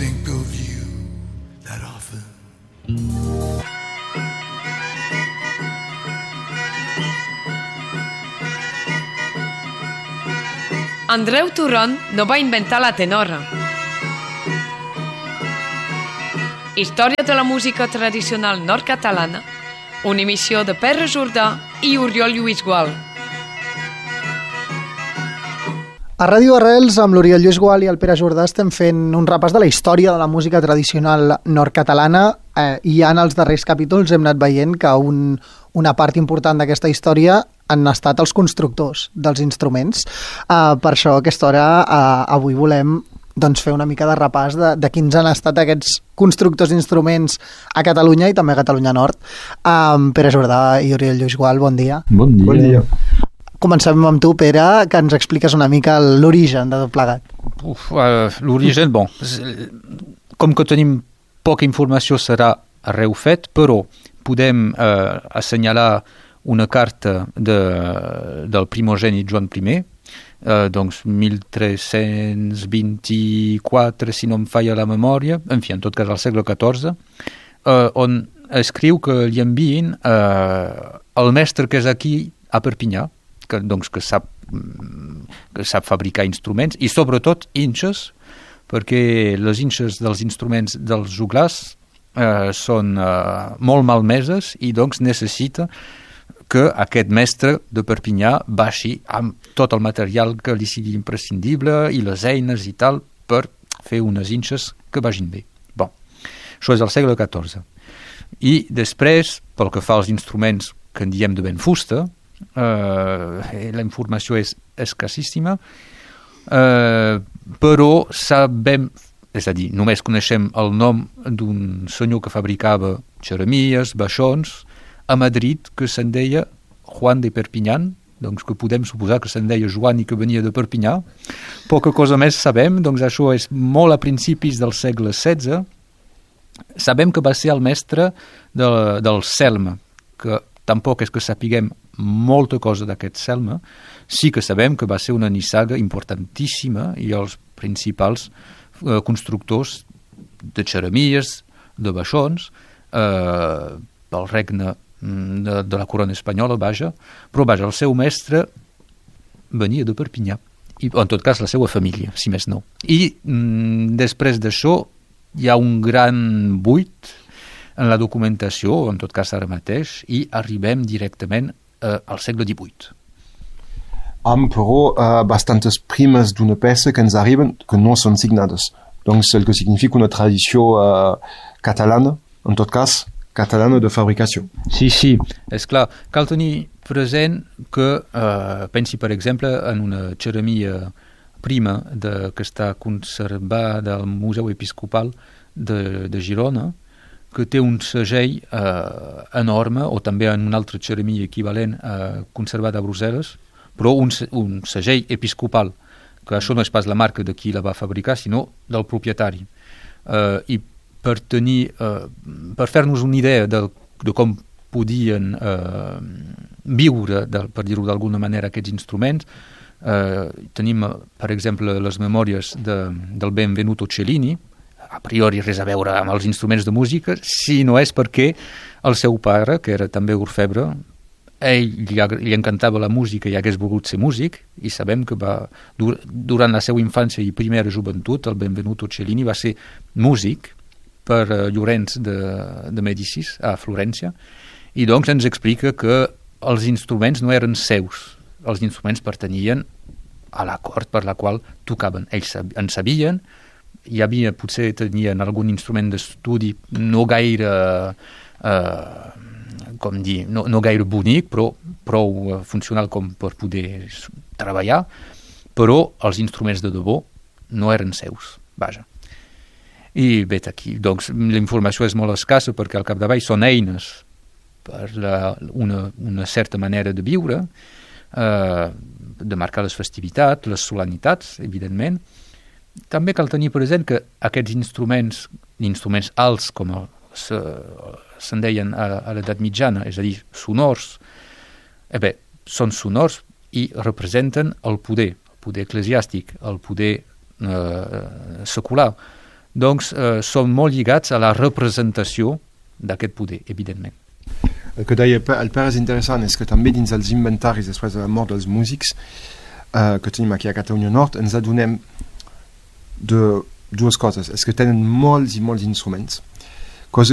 think of you that often. Andreu Turron no va inventar la tenora. Història de la música tradicional nord-catalana, una emissió de Pere Jordà i Oriol Lluís Gual. A Ràdio Arrels, amb l'Oriol Lluís Gual i el Pere Jordà, estem fent un repàs de la història de la música tradicional nord-catalana i ja en els darrers capítols hem anat veient que una part important d'aquesta història han estat els constructors dels instruments. Per això, a aquesta hora, avui volem fer una mica de repàs de quins han estat aquests constructors d'instruments a Catalunya i també a Catalunya Nord. Pere Jordà i Oriol Lluís Gual, bon dia. Bon dia. Bon dia. Comencem amb tu, Pere, que ens expliques una mica l'origen de tot plegat. L'origen, bon, com que tenim poca informació serà arreu fet, però podem assenyalar una carta del primogènit Joan I, doncs 1324, si no em falla la memòria, en fi, en tot cas al segle XIV, on escriu que li envien el mestre que és aquí a Perpinyà, que sap fabricar instruments i sobretot inxes, perquè les inxes dels instruments dels joglars són molt malmeses i doncs necessita que aquest mestre de Perpinyà baixi amb tot el material que li sigui imprescindible i les eines i tal per fer unes inxes que vagin bé. Bon, això és al segle XIV. I després, pel que fa als instruments que en diem de ben fusta, la informació és escassíssima, però sabem, és a dir, només coneixem el nom d'un senyor que fabricava xeremies, baixons, a Madrid, que se'n deia Juan de Perpinyán, doncs que podem suposar que se'n deia Joan i que venia de Perpinyà. Poca cosa més sabem, doncs això és molt a principis del segle XVI. Sabem que va ser el mestre del Celme, que tampoc és que sapiguem molta cosa d'aquest Celme, sí que sabem que va ser una nissaga importantíssima i els principals constructors de xeremies, de baixons, pel regne de la corona espanyola, però el seu mestre venia de Perpinyà, i en tot cas la seva família, si més no. I després d'això hi ha un gran buit en la documentació, en tot cas ara mateix, i arribem directament al segle XVIII. Amb però bastantes primes d'una peça que ens arriben que no són signades. Doncs el que significa una tradició catalana, en tot cas, catalana de fabricació. Sí, és clar. Cal tenir present que, pensi per exemple en una xeremia prima que està conservada al Museu Episcopal de Girona, que té un segell enorme, o també en una altra xeremia equivalent conservada a Brussel·les, però un segell episcopal, que això no és pas la marca de qui la va fabricar, sinó del propietari. I per fer-nos una idea de com podien viure, per dir-ho d'alguna manera, aquests instruments, tenim, per exemple, les memòries del Benvenuto Cellini, a priori res a veure amb els instruments de música, si no és perquè el seu pare, que era també orfebre, li encantava la música i hagués volgut ser músic, i sabem que durant la seva infància i primera joventut, el Benvenuto Cellini va ser músic per Llorenç de Mèdicis a Florència, i doncs ens explica que els instruments no eren seus, els instruments pertanyien a la cort per la qual tocaven. Ells en sabien, potser tenien algun instrument d'estudi no gaire no gaire bonic, però prou funcional com per poder treballar, però els instruments de debò no eren seus, vaja. I bé, aquí, doncs, la informació és molt escassa perquè al capdavall són eines per una certa manera de viure, de marcar les festivitats, les solemnitats, evidentment. També cal tenir present que aquests instruments alts, com se'n deien a l'edat mitjana, és a dir, sonors, són sonors i representen el poder eclesiàstic, el poder secular. doncs són molt lligats a la representació d'aquest poder, evidentment. El que deia el Pere és interessant és que també dins els inventaris després de la mort dels músics que tenim aquí a Catalunya Nord ens adonem de dues coses, és que tenen molts i molts instruments